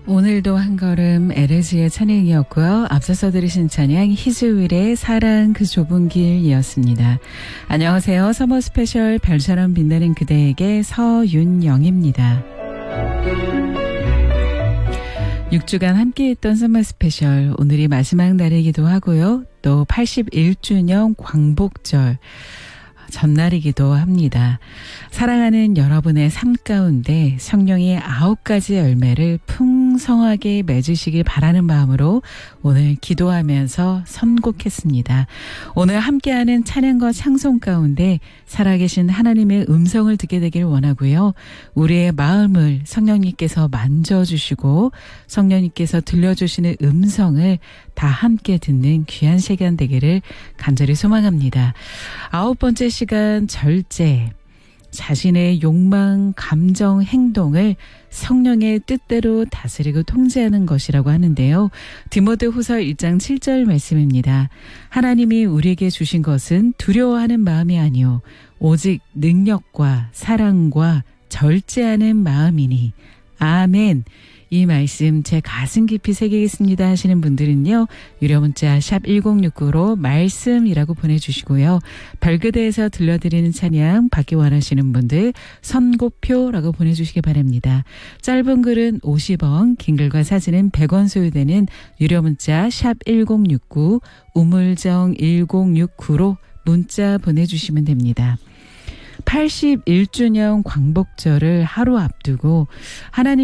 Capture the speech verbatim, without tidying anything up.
오늘도 한 걸음 에르지의 찬양이었고요. 앞서서 들으신 찬양 히즈윌의 사랑 그 좁은 길이었습니다. 안녕하세요. 서머 스페셜 별처럼 빛나는 그대에게 서윤영입니다. 육 주간 함께했던 서머 스페셜, 오늘이 마지막 날이기도 하고요. 또 팔십일 주년 광복절 전날이기도 합니다. 사랑하는 여러분의 삶 가운데 성령의 아홉 가지 열매를 풍성하게 맺으시길 바라는 마음으로 오늘 기도하면서 선곡했습니다. 오늘 함께하는 찬양과 찬송 가운데 살아계신 하나님의 음성을 듣게 되길 원하고요. 우리의 마음을 성령님께서 만져주시고 성령님께서 들려주시는 음성을 다 함께 듣는 귀한 시간 되기를 간절히 소망합니다. 아홉 번째 시간 절제. 자신의 욕망, 감정, 행동을 성령의 뜻대로 다스리고 통제하는 것이라고 하는데요. 디모데후서 일 장 칠 절 말씀입니다. 하나님이 우리에게 주신 것은 두려워하는 마음이 아니요 오직 능력과 사랑과 절제하는 마음이니. 아멘. 이 말씀 제 가슴 깊이 새기겠습니다 하시는 분들은요. 유료 문자 샵 일공육구로 말씀이라고 보내주시고요. 별그대에서 들려드리는 찬양 받기 원하시는 분들 선고표라고 보내주시기 바랍니다. 짧은 글은 오십 원, 긴 글과 사진은 백 원 소요되는 유료 문자 샵 일공육구, 우물정 일공육구로 문자 보내주시면 됩니다. 팔십일 주년 광복절을 하루 앞두고 하나님